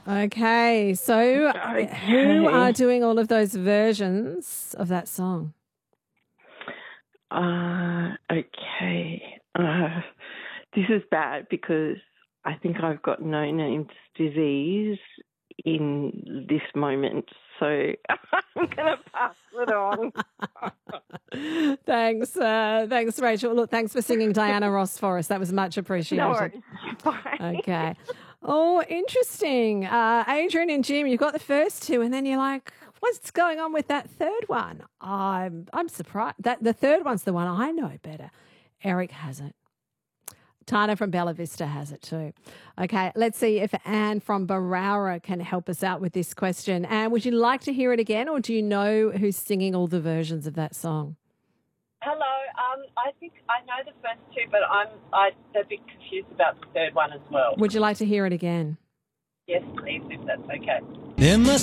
Okay, so who are doing all of those versions of that song? Okay. This is bad because I think I've got no names disease in this moment, so I'm going to pass it on. Thanks, Rachel. Look, thanks for singing Diana Ross for us. That was much appreciated. No worries. Bye. Okay. Oh, interesting. Adrian and Jim, you got the first two, and then you're like, what's going on with that third one? I'm surprised. That the third one's the one I know better. Eric has it. Tana from Bella Vista has it too. Okay, let's see if Anne from Barara can help us out with this question. Anne, would you like to hear it again, or do you know who's singing all the versions of that song? Hello. I think I know the first two, but I'm a bit confused about the third one as well. Would you like to hear it again? Yes, please, if that's okay. There must